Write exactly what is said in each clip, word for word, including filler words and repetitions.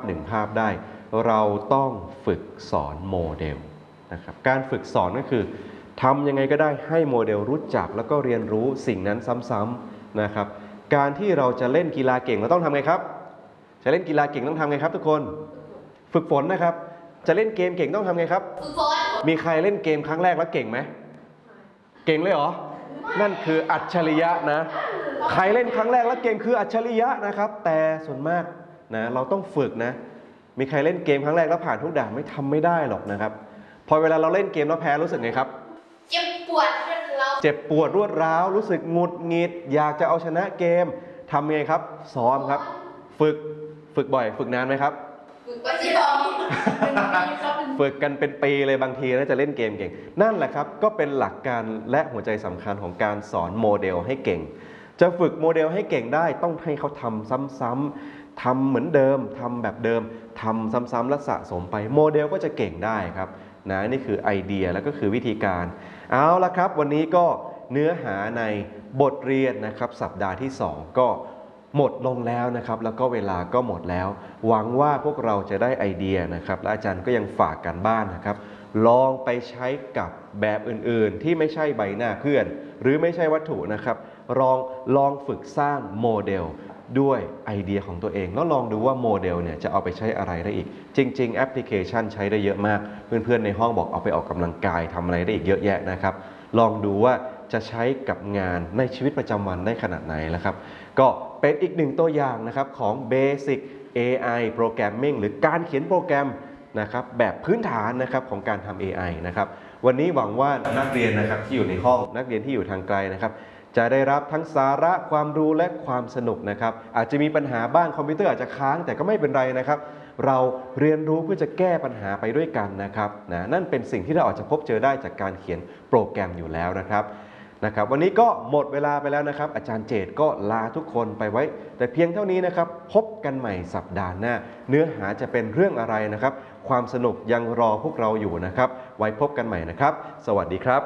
หนึ่งภาพได้เราต้องฝึกสอนโมเดลนะครับการฝึกสอนก็คือทำยังไงก็ได้ให้โมเดลรู้จักแล้วก็เรียนรู้สิ่งนั้นซ้ำๆนะครับการที่เราจะเล่นกีฬาเก่งเราต้องทำไงครับจะเล่นกีฬาเก่งต้องทำไงครับทุกคนฝึกฝนนะครับจะเล่นเกมเก่งต้องทำไงครับฝึกฝนมีใครเล่นเกมครั้งแรกแล้วเก่งไหมเก่งเลยเหรอนั่นคืออัจฉริยะนะใครเล่นครั้งแรกแล้วเก่งคืออัจฉริยะนะครับแต่ส่วนมากนะเราต้องฝึกนะมีใครเล่นเกมครั้งแรกแล้วผ่านทุกด่านไม่ทำไม่ได้หรอกนะครับพอเวลาเราเล่นเกมแล้วแพ้รู้สึกไงครับเจ็บปวดรวดร้าวเจ็บปวดรวดร้าวรู้สึกหงุดหงิดอยากจะเอาชนะเกมทำไงครับซ้อมครับฝึกฝึกบ่อยฝึกนานไหมครับฝึกไปสิบองฝึกกันเป็นปีเลยบางทีนะจะเล่นเกมเก่งนั่นแหละครับก็เป็นหลักการและหัวใจสำคัญของการสอนโมเดลให้เก่งจะฝึกโมเดลให้เก่งได้ต้องให้เขาทำซ้ำๆทำเหมือนเดิมทำแบบเดิมทำซ้ำๆและสะสมไปโมเดลก็จะเก่งได้ครับนะนี่คือไอเดียแล้วก็คือวิธีการเอาละครับวันนี้ก็เนื้อหาในบทเรียนนะครับสัปดาห์ที่สองก็หมดลงแล้วนะครับแล้วก็เวลาก็หมดแล้วหวังว่าพวกเราจะได้ไอเดียนะครับและอาจารย์ก็ยังฝากกันบ้านนะครับลองไปใช้กับแบบอื่นๆที่ไม่ใช่ใบหน้าเพื่อนหรือไม่ใช่วัตถุนะครับลองลองฝึกสร้างโมเดลด้วยไอเดียของตัวเองแล้วลองดูว่าโมเดลเนี่ยจะเอาไปใช้อะไรได้อีกจริงๆแอปพลิเคชันใช้ได้เยอะมากเพื่อนๆในห้องบอกเอาไปออกกำลังกายทำอะไรได้อีกเยอะแยะนะครับลองดูว่าจะใช้กับงานในชีวิตประจำวันได้ขนาดไหนนะครับก็เป็นอีกหนึ่งตัวอย่างนะครับของ Basic เอ ไอ Programming หรือการเขียนโปรแกรมนะครับแบบพื้นฐานนะครับของการทำ เอ ไอ นะครับวันนี้หวังว่านักเรียนนะครับที่อยู่ในห้องนักเรียนที่อยู่ทางไกลนะครับจะได้รับทั้งสาระความรู้และความสนุกนะครับอาจจะมีปัญหาบ้างคอมพิวเตอร์อาจจะค้างแต่ก็ไม่เป็นไรนะครับเราเรียนรู้เพื่อจะแก้ปัญหาไปด้วยกันนะครับนะนั่นเป็นสิ่งที่เราอาจจะพบเจอได้จากการเขียนโปรแกรมอยู่แล้วนะครับนะครับวันนี้ก็หมดเวลาไปแล้วนะครับอาจารย์เจตก็ลาทุกคนไปไว้แต่เพียงเท่านี้นะครับพบกันใหม่สัปดาห์หน้าเนื้อหาจะเป็นเรื่องอะไรนะครับความสนุกยังรอพวกเราอยู่นะครับไว้พบกันใหม่นะครับสวัสดีครับ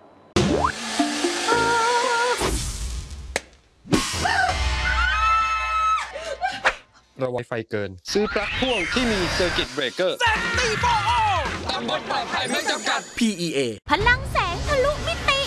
ระวังไฟเกินซื้อปลั๊กพ่วงที่มีเซอร์กิตเบรกเกอร์ตามบทปลอดภัยไม่จำกัด พี อี เอพลังแสงทะลุมิติ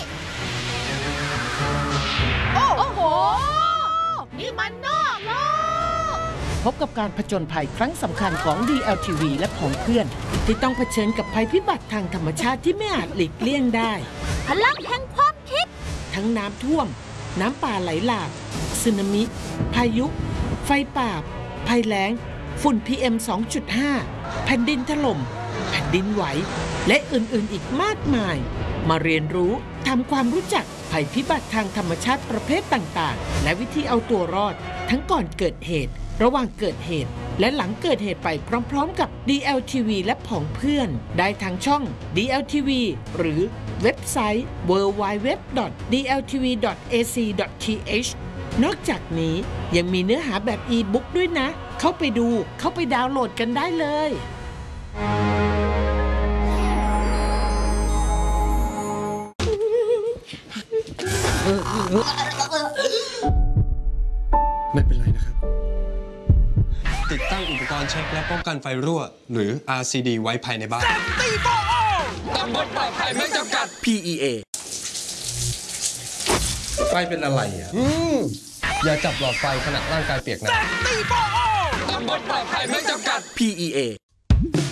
โอ้โหนี่มันนอกโลกพบกับการผจญภัยครั้งสำคัญของ ดี แอล ที วี และผองเพื่อนที่ต้องเผชิญกับภัยพิบัติทางธรรมชาติที่ไม่อาจหลีกเลี่ยงได้พลังแห่งความคิดทั้งน้ำท่วมน้ำป่าไหลหลากสึนามิพายุไฟป่าภัยแล้งฝุ่น พี เอ็ม สองจุดห้า แผ่นดินถล่มแผ่นดินไหวและอื่นๆอีกมากมายมาเรียนรู้ทำความรู้จักภัยพิบัติทางธรรมชาติประเภทต่างๆและวิธีเอาตัวรอดทั้งก่อนเกิดเหตุระหว่างเกิดเหตุและหลังเกิดเหตุไปพร้อมๆกับ ดี แอล ที วี และผองเพื่อนได้ทางช่อง ดี แอล ที วี หรือเว็บไซต์ ดับเบิลยู ดับเบิลยู ดับเบิลยู ดอท ดี แอล ที วี ดอท เอ ซี ดอท ที เอช นอกจากนี้ยังมีเนื้อหาแบบอีบุ๊กด้วยนะเข้าไปดูเข้าไปดาวน์โหลดกันได้เลยไม่เป็นไรนะครับติดตั้งอุปกรณ์เช็คและป้องกันไฟรั่วหรือ อาร์ ซี ดี ไว้ภายในบ้านตามบทปลอดภัยไม่จำกัดพี อี เอไฟเป็นอะไรอ่ะอืมอย่าจับหลอดไฟขณะร่างกายเปียกน้ำตามบทปลอดภัยไม่จำกัดพี อี เอ